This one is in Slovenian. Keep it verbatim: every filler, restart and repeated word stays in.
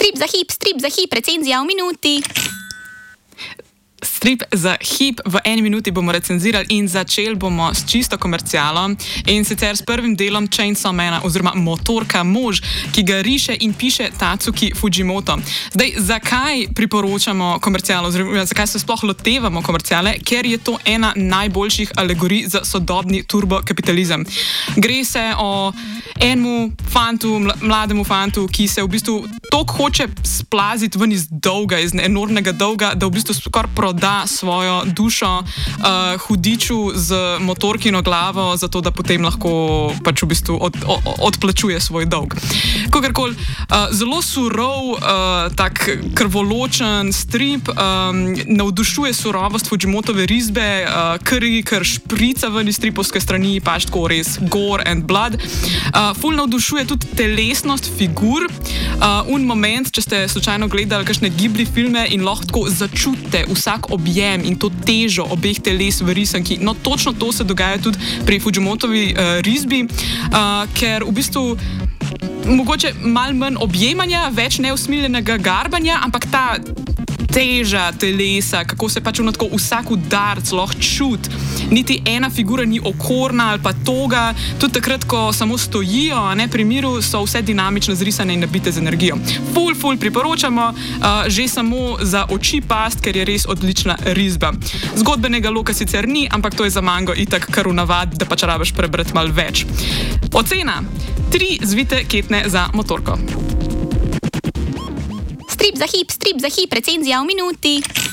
Strip za hip, strip za hip, recenzija v minuti. Strip za hip v eni minuti bomo recenzirali in začeli bomo s čisto komercialo in sicer s prvim delom Chainsaw Mana oziroma Motorka mož, ki ga riše in piše Tatsuki Fujimoto. Zdaj, zakaj priporočamo komercialo oziroma zakaj se sploh lotevamo komerciale? Ker je to ena najboljših alegorij za sodobni turbokapitalizem. Gre se o enemu fantu, mlademu fantu, ki se v bistvu toliko hoče splaziti ven iz dolga, iz enormnega dolga, da v bistvu skoraj proda svojo dušo uh, hudiču z motorkino glavo, zato da potem lahko pač v bistvu od, od, odplačuje svoj dolg. Kakorkoli, uh, zelo surov, uh, tak krvoločen strip, um, navdušuje surovost Fujimotove risbe, uh, kri, kar šprica ven iz stripovske strani, pač tako res gore and blood. Uh, ful navdušuje tudi telesnost figur. Uh, un moment, če ste slučajno gledali kakšne Ghibli filme in lahko tako začutite vsak objem in to težo obeh teles v risanki. No, točno to se dogaja tudi pri Fujimotovi uh, risbi, uh, ker v bistvu mogoče malo manj objemanja, več neusmiljenega garbanja, ampak ta teža telesa, kako se pač ono tako vsak udarc lahko čuti. Niti ena figura ni okorna ali pa toga, tudi takrat, ko samo stojijo, a ne, pri miru, so vse dinamično zrisane in nabite z energijo. Ful, ful priporočamo, uh, že samo za oči past, ker je res odlična risba. Zgodbenega loka sicer ni, ampak to je za mango itak kar v navad, da pač rabiš prebrati malo več. Ocena. Tri zvite ketne za motorko. Strip za hip, strip za hip, recenzija v minuti.